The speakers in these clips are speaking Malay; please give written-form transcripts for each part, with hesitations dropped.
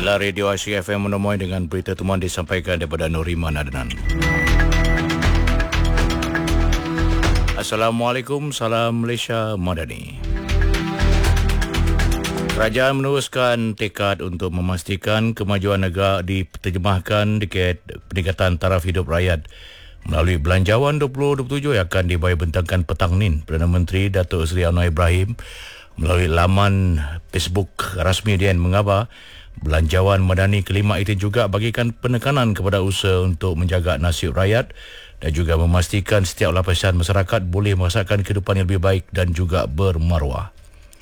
Inilah Radio Asyik FM menemui dengan berita temuan disampaikan daripada Nuriman Adnan. Assalamualaikum, salam Malaysia Madani. Kerajaan meneruskan tekad untuk memastikan kemajuan negara diterjemahkan dekat peningkatan taraf hidup rakyat melalui Belanjawan 2027 yang akan dibentangkan petang ni. Perdana Menteri Datuk Seri Anwar Ibrahim melalui laman Facebook rasmi DN mengabar Belanjawan Madani kelima itu juga bagikan penekanan kepada usaha untuk menjaga nasib rakyat dan juga memastikan setiap lapisan masyarakat boleh merasakan kehidupan yang lebih baik dan juga bermaruah.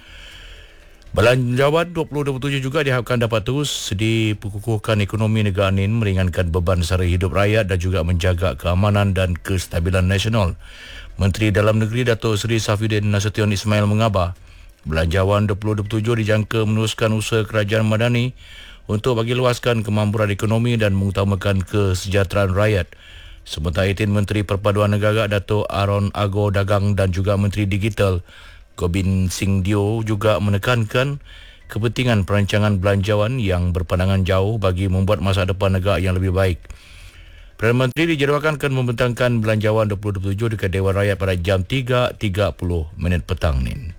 Belanjawan 2027 juga diharapkan dapat terus diperkukuhkan ekonomi negara ini, meringankan beban sara hidup rakyat dan juga menjaga keamanan dan kestabilan nasional. Menteri Dalam Negeri Datuk Seri Saifuddin Nasution Ismail mengabar Belanjawan 2027 dijangka meneruskan usaha kerajaan Madani untuk bagi luaskan kemampuan ekonomi dan mengutamakan kesejahteraan rakyat. Sementara itu, Menteri Perpaduan Negara Datuk Aaron Agor Dagang dan juga Menteri Digital Gobind Singh Dio juga menekankan kepentingan perancangan belanjawan yang berpandangan jauh bagi membuat masa depan negara yang lebih baik. Perdana Menteri dijadualkan akan membentangkan Belanjawan 2027 dekat Dewan Rakyat pada jam 3.30 petang ni.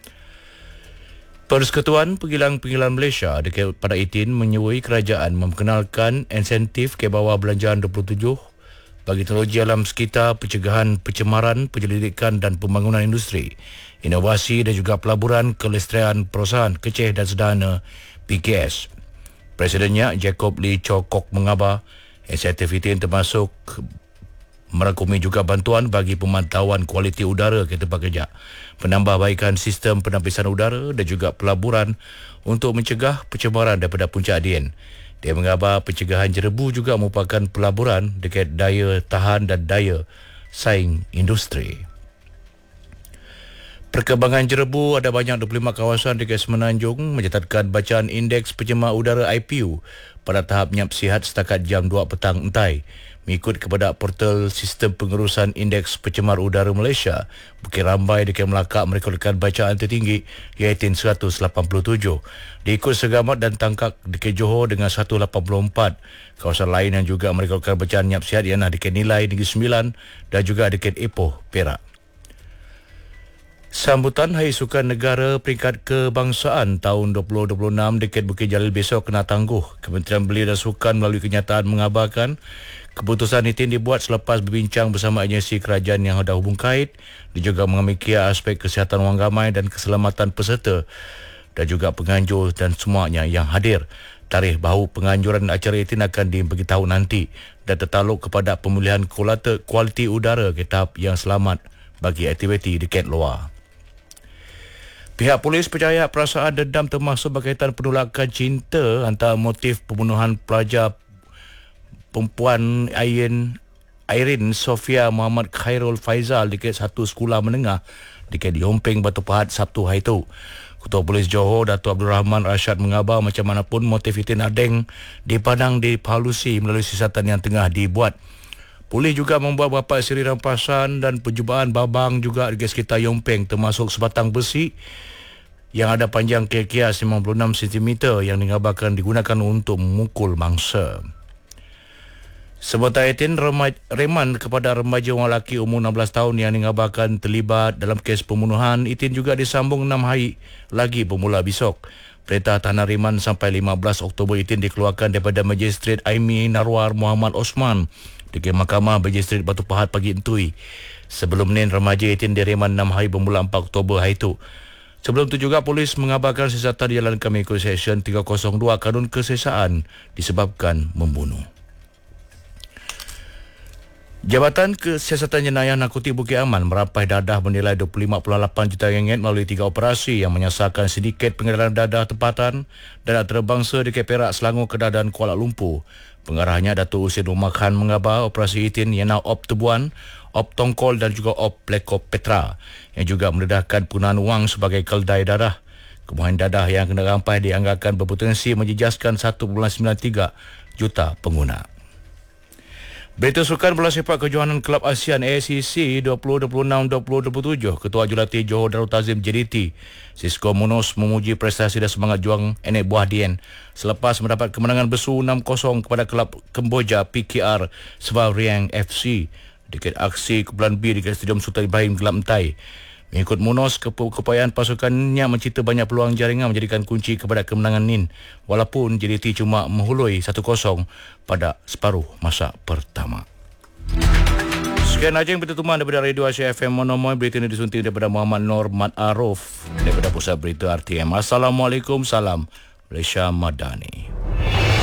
Persekutuan Penggilang Malaysia pada ITIN menyuruhi kerajaan memperkenalkan insentif ke bawah Belanjawan 27 bagi teknologi alam sekitar, pencegahan pencemaran, penyelidikan dan pembangunan industri, inovasi dan juga pelaburan kelestarian perusahaan kecil dan sederhana PKS. Presidennya Jacob Lee Chow Kok mengabar insentif ITIN termasuk merangkumi juga bantuan bagi pemantauan kualiti udara ke tempat kerja, penambahbaikan sistem penapisan udara dan juga pelaburan untuk mencegah pencemaran daripada puncak Dian. Dia mengabar pencegahan jerebu juga merupakan pelaburan dekat daya tahan dan daya saing industri. Perkembangan jerebu, ada banyak 25 kawasan dekat Semenanjung mencatatkan bacaan indeks pencemar udara IPU pada tahap nyap sihat setakat jam 2 petang entai. Mengikut kepada portal Sistem Pengurusan Indeks Pencemar Udara Malaysia, Bukit Rambai dekat Melaka merekodkan bacaan tertinggi iaitu 187. Diikut Segamat dan Tangkak dekat Johor dengan 184. Kawasan lain yang juga merekodkan bacaan nyap sihat ialah dekat Nilai Negeri Sembilan dan juga dekat Ipoh, Perak. Sambutan Hari Sukan Negara Peringkat Kebangsaan tahun 2026 dekat Bukit Jalil besok kena tangguh. Kementerian Belia dan Sukan melalui kenyataan mengabarkan keputusan itu dibuat selepas berbincang bersama agensi kerajaan yang ada hubung kait dan juga mengambil kira aspek kesihatan wang ramai dan keselamatan peserta dan juga penganjur dan semuanya yang hadir. Tarikh bahu penganjuran acara itu akan diberitahu nanti dan tertaluk kepada pemulihan kualiti udara ke tahap yang selamat bagi aktiviti dekat luar. Pihak polis percaya perasaan dendam termasuk berkaitan penolakan cinta antara motif pembunuhan pelajar perempuan Irene Sofia Muhammad Khairul Faizal dekat satu sekolah menengah dekat di Hompeng Batu Pahat Sabtu hari itu. Ketua Polis Johor Datuk Abdul Rahman Rashad mengabar macam mana pun motif itu nadeng dipandang dihalusi melalui siasatan yang tengah dibuat. Polis juga membuat beberapa siri rampasan dan percubaan babang juga di sekitar Yompeng termasuk sebatang besi yang ada panjang kira-kira 96 cm yang dikabarkan digunakan untuk memukul mangsa. Sementara itu, reman kepada remaja orang lelaki umur 16 tahun yang dikabarkan terlibat dalam kes pembunuhan itu juga disambung 6 hari lagi bermula besok. Perintah tahanan reman sampai 15 Oktober itu dikeluarkan daripada Magistrate Aimi Narwar Muhammad Osman di Mahkamah Magistrate Batu Pahat pagi entui. Sebelum ni, remaja itu direman 6 hari bermula 4 Oktober hari itu. Sebelum itu juga polis mengabarkan siasatan dijalankan mengikut Seksyen 302 Kanun Kesiasaan disebabkan membunuh. Jabatan Kesiasatan Jenayah Narkotik Bukit Aman merampas dadah bernilai 25.8 juta ringgit melalui 3 operasi yang menyasarkan sindiket pengedaran dadah tempatan dan antarabangsa di Perak, Selangor, Kedah dan Kuala Lumpur. Pengarahnya Datuk Husin Umar Khan mengabar operasi itin ialah Op Tebuan, Op Tongkol dan juga Op Plekop Petra yang juga mendedahkan penggunaan wang sebagai keldai dadah. Kemahiran dadah yang kena rampas dianggarkan berpotensi menjejaskan 1.93 juta pengguna. Berita sukan bola sepak kejohanan Kelab ASEAN ACC 2026-2027, Ketua Jurulatih Johor Darul Tazim JDT, Sisko Munoz memuji prestasi dan semangat juang Enek Buah Dien selepas mendapat kemenangan besu 6-0 kepada kelab Kemboja PKR Svariang FC dekat aksi kumpulan B dekat Stadium Sultan Ibrahim Kelab Entai. Mengikut Munoz, keupayaan pasukannya mencipta banyak peluang jaringan menjadikan kunci kepada kemenangan NIN walaupun JDT cuma menghului 1-0 pada separuh masa pertama. Sekian aja yang bertutupan daripada Radio Asia FM Monomoy. Berita ini disunting daripada Muhammad Nur Mat Aruf daripada Pusat Berita RTM. Assalamualaikum, salam Malaysia Madani.